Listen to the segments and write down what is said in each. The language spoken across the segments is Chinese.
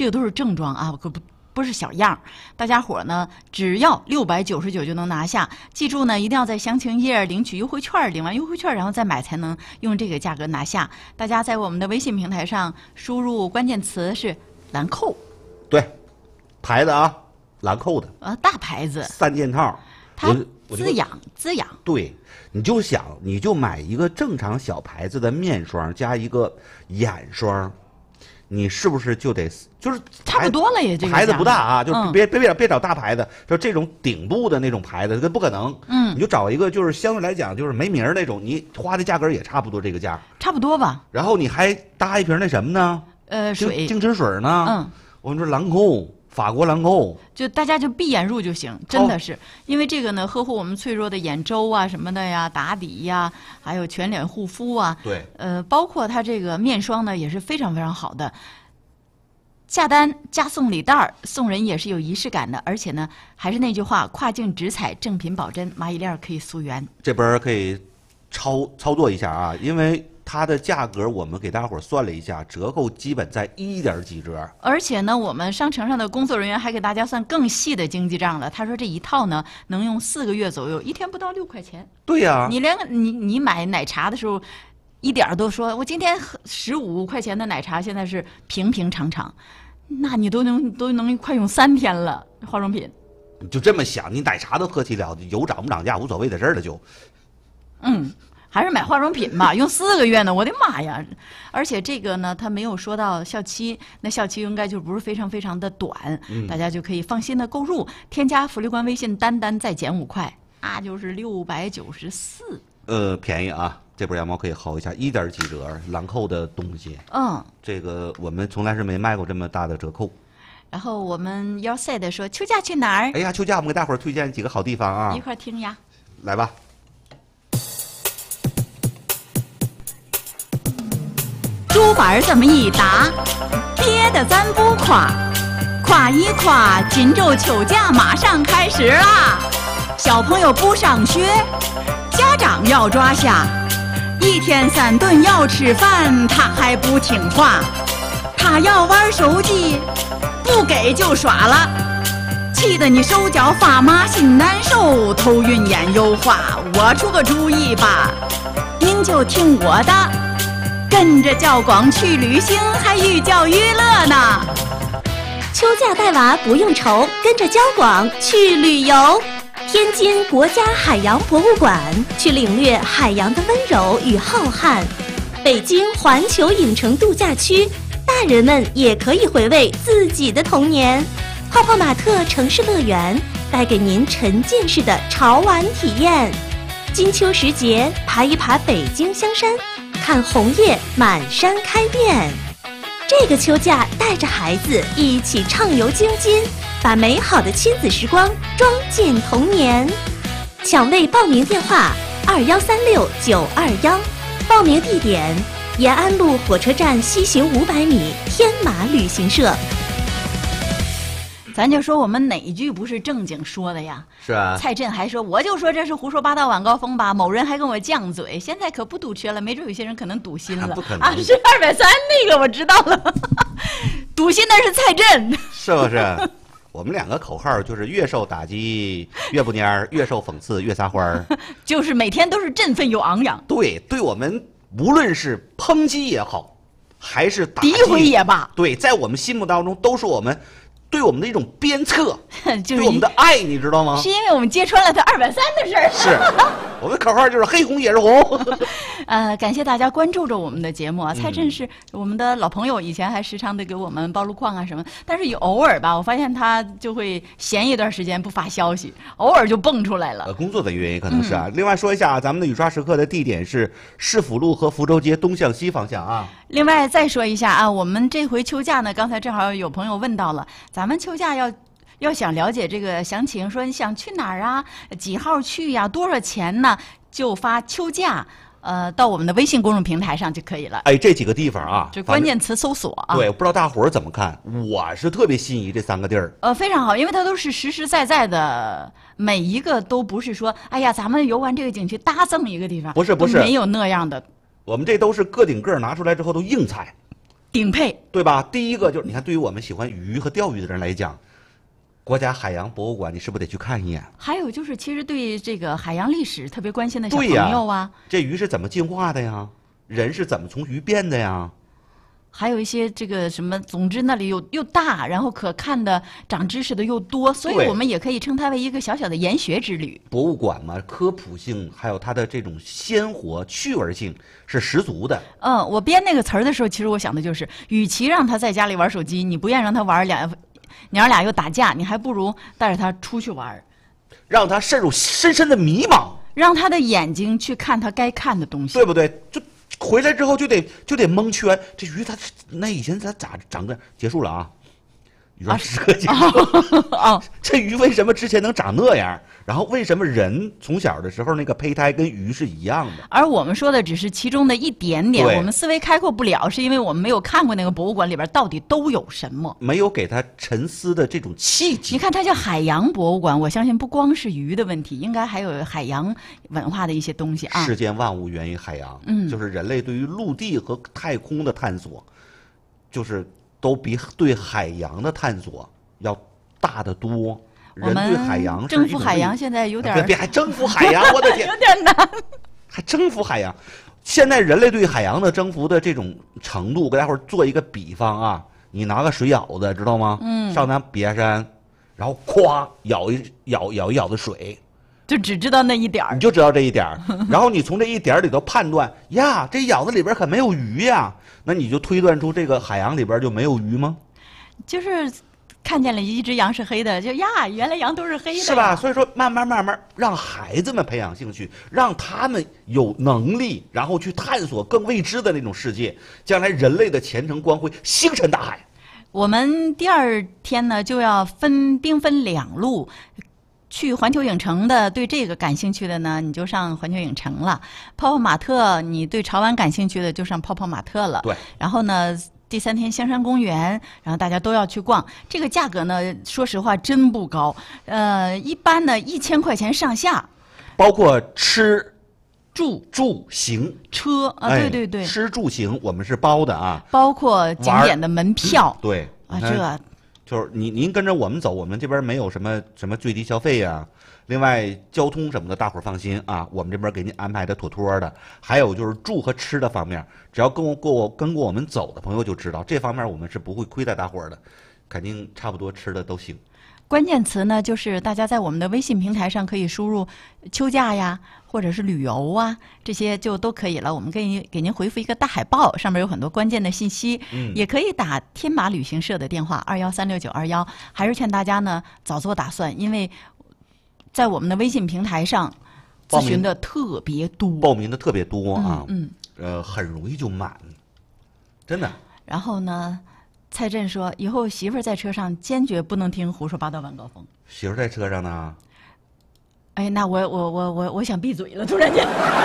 这个都是正装啊，可不是小样。大家伙呢，只要699就能拿下。记住呢，一定要在详情页领取优惠券，领完优惠券然后再买，才能用这个价格拿下。大家在我们的微信平台上输入关键词是兰蔻， 对，牌子啊，兰蔻的大牌子 3件套， 它滋养。 对，你就买一个正常小牌子的面霜加一个眼霜，你是不是就是差不多了也？这个牌子不大啊，就别找大牌子，就这种顶部的那种牌子，这不可能。你就找一个就是相对来讲就是没名儿那种，你花的价格也差不多这个价， 差不多吧。 然后你还搭一瓶那什么呢？ 水净齿水呢？我们说兰蔻。法国兰蔻， 就大家就闭眼入就行，真的是，因为这个呢，呵护我们脆弱的眼周啊什么的呀，打底呀，还有全脸护肤啊， 对， 包括它这个面霜呢，也是非常非常好的。下单加送礼袋，送人也是有仪式感的，而且呢，还是那句话，跨境直采，正品保真，蚂蚁链可以溯源。 这边可以操作一下啊，因为它的价格我们给大伙算了一下，折扣基本在1点几折。而且呢，我们商城上的工作人员还给大家算更细的经济账了。他说这一套呢能用4个月左右，一天不到6块钱。 对呀， 你买奶茶的时候，一点都说我今天15块钱的奶茶现在是平平常常，那你都能快用3天了。化妆品， 你就这么想，你奶茶都喝起了，油涨不涨价无所谓的事儿了就。 还是买化妆品吧，用4个月呢，我的妈呀！而且这个呢，它没有说到效期，那效期应该就不是非常非常的短，大家就可以放心的购入。添加福利官微信，单再减5块，那就是694。 便宜啊！这波羊毛可以薅一下，1点几折，兰蔻的东西。这个我们从来是没卖过这么大的折扣。 然后我们要塞的说秋假去哪儿？ 哎呀，秋假我们给大伙儿推荐几个好地方啊！ 一块听呀， 来吧。 竹板这么一打，憋得咱不垮，垮一垮，锦州秋假马上开始啦！小朋友不上学，家长要抓瞎，1天3顿要吃饭，他还不听话，他要玩手机，不给就耍了，气得你手脚发麻，心难受，头晕眼油花。我出个主意吧，您就听我的。跟着教广去旅行，还寓教于乐呢。 秋假带娃不用愁，跟着教广去旅游。天津国家海洋博物馆，去领略海洋的温柔与浩瀚。北京环球影城度假区，大人们也可以回味自己的童年。泡泡玛特城市乐园，带给您沉浸式的潮玩体验。金秋时节，爬一爬北京香山，看红叶满山开遍。这个秋假带着孩子一起畅游京津，把美好的亲子时光装进童年。抢位报名电话2136-921，报名地点延安路火车站西行500米，天马旅行社。 咱就说我们哪一句不是正经说的呀？ 是啊。 蔡震还说，我就说这是胡说八道晚高峰吧，某人还跟我犟嘴，现在可不赌缺了，没准有些人可能赌心了。 不可能啊，是230那个我知道了，赌心的是蔡震， 是不是？我们2个口号就是越受打击越不蔫儿，越受讽刺越撒欢儿， 就是每天都是振奋又昂扬。 对我们无论是抨击也好，还是打击诋毁也罢， 对，在我们心目当中都是我们对我们的一种鞭策， 就是对我们的爱，你知道吗？ 是因为我们揭穿了他230的事儿。 是，我们口号就是黑红也是红。 感谢大家关注着我们的节目啊。蔡震是我们的老朋友，以前还时常的给我们报路况啊什么，但是偶尔吧，我发现他就会闲一段时间不发消息，偶尔就蹦出来了。 工作的原因可能是啊。另外说一下，咱们的雨刷时刻的地点是市府路和福州街东向西方向啊。 另外再说一下啊，我们这回秋假呢，刚才正好有朋友问到了，咱们秋假要想了解这个详情，说你想去哪儿啊，几号去呀，多少钱呢？就发秋假，到我们的微信公众平台上就可以了。 哎，这几个地方啊， 就关键词搜索啊。 对，不知道大伙儿怎么看？我是特别心仪这3个地儿。 非常好，因为它都是实实在在的，每一个都不是说，哎呀，咱们游完这个景区搭赠一个地方， 不是， 没有那样的。 我们这都是个顶个拿出来之后都硬菜。 顶配， 对吧？第一个就是你看，对于我们喜欢鱼和钓鱼的人来讲，国家海洋博物馆你是不是得去看一眼？ 还有就是，其实对这个海洋历史特别关心的小朋友啊， 这鱼是怎么进化的呀？人是怎么从鱼变的呀？ 还有一些这个什么，总之那里又大，然后可看的、长知识的又多，所以我们也可以称它为一个小小的研学之旅。 博物馆嘛，科普性还有它的这种鲜活趣味性是十足的。 我编那个词儿的时候，其实我想的就是，与其让他在家里玩手机，你不愿意让他玩娘俩又打架，你还不如带着他出去玩，让他陷入深深的迷茫， 让他的眼睛去看他该看的东西， 对不对？就回来之后就得蒙圈，这鱼它那以前它咋长的？结束了啊，鱼时刻结束。这鱼为什么之前能长那样？然后为什么人从小的时候那个胚胎跟鱼是一样的？ 而我们说的只是其中的一点点，我们思维开阔不了，是因为我们没有看过那个博物馆里边到底都有什么， 没有给它沉思的这种契机。 你看它叫海洋博物馆，我相信不光是鱼的问题，应该还有海洋文化的一些东西啊。 世间万物源于海洋，就是人类对于陆地和太空的探索，就是都比对海洋的探索要大得多。人对海洋征服海洋现在有点别还征服海洋，我的天， 有点难， 还征服海洋。现在人类对海洋的征服的这种程度，给大伙儿做一个比方啊，你拿个水舀子，知道吗？上咱别山，然后咵舀一舀子水， 就只知道那一点儿， 你就知道这一点儿，然后你从这一点儿里头判断呀，这舀子里边可没有鱼呀，那你就推断出这个海洋里边就没有鱼吗？ 就是看见了一只羊是黑的，就呀，原来羊都是黑的， 是吧？所以说，慢慢让孩子们培养兴趣，让他们有能力，然后去探索更未知的那种世界。将来人类的前程光辉星辰大海。 我们第二天呢，就要兵分两路。去环球影城的，对这个感兴趣的呢，你就上环球影城了。泡泡玛特，你对潮玩感兴趣的就上泡泡玛特了。 对。 然后呢，第三天香山公园，然后大家都要去逛。这个价格呢，说实话真不高。一般呢1000块钱上下， 包括吃、 住、 行、 车啊，对对， 吃住行我们是包的啊， 包括景点的门票。 对啊，这。 就是您跟着我们走，我们这边没有什么最低消费呀。另外交通什么的，大伙儿放心啊，我们这边给您安排的妥妥的。还有就是住和吃的方面，只要跟过我们走的朋友就知道，这方面我们是不会亏待大伙儿的，肯定差不多吃的都行。 关键词呢，就是大家在我们的微信平台上可以输入秋假呀，或者是旅游啊，这些就都可以了。我们给您回复一个大海报，上面有很多关键的信息。也可以打天马旅行社的电话213691，还是劝大家呢早做打算，因为在我们的微信平台上咨询的特别多， 报名的特别多啊。很容易就满，真的。 然后呢？蔡振说：“以后媳妇儿在车上坚决不能听胡说八道晚高峰。” 媳妇儿在车上呢？ 哎，那我想闭嘴了，突然间。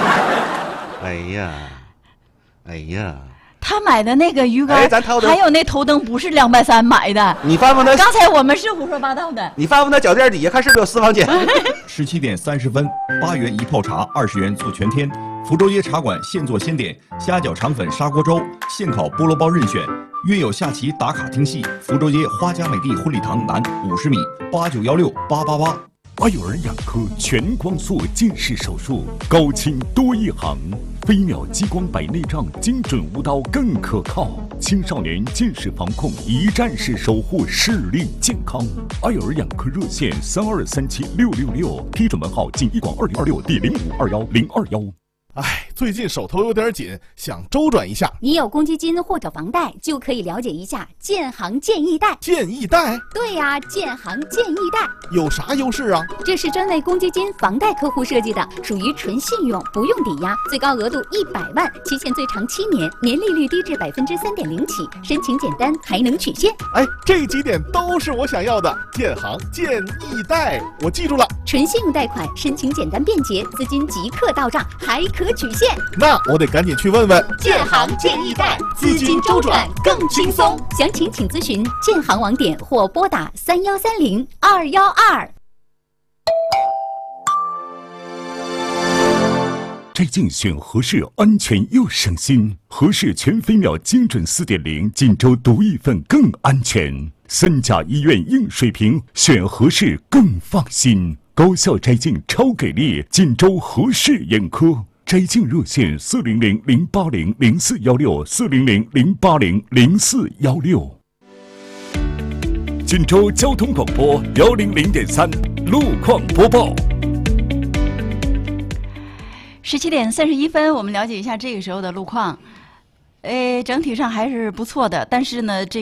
哎呀！ 他买的那个鱼竿，还有那头灯不是230买的。 你翻翻他， 刚才我们是胡说八道的。 你翻翻他脚垫底下，看是不是有私房钱 ？17点30分，8元一泡茶，20元做全天。福州街茶馆现做现点，虾饺肠粉砂锅粥，现烤菠萝包任选。约有下棋打卡听戏，福州街花家美地婚礼堂南50米，89168888。 爱尔养科全光速近视手术，高清多一行，飞秒激光白内障，精准无刀更可靠。青少年近视防控，一站式守护视力健康。爱尔养科热线32376666，批准门号仅一广2026第0521021。 哎，最近手头有点紧，想周转一下。 你有公积金或者房贷，就可以了解一下建行建议贷。 建议贷？ 对呀，建行建议贷有啥优势啊？ 这是专为公积金、房贷客户设计的，属于纯信用，不用抵押，最高额度100万，期限最长7年，年利率低至3.0%起，申请简单，还能取现。 哎，这几点都是我想要的。建行建议贷，我记住了。 纯信用贷款，申请简单便捷，资金即刻到账，还可取现。 那我得赶紧去问问。 建行建议贷，资金周转更轻松。详情请咨询建行网点或拨打3130-212。 摘镜选合适，安全又省心。合适全飞秒精准4.0，锦州独一份更安全。3甲医院硬水平，选合适更放心。高效摘镜超给力，锦州合适眼科。摘镜热线400-080-0416，400-080-0416。锦州交通广播100.3路况播报。 17点31分，我们了解一下这个时候的路况。整体上还是不错的，但是呢，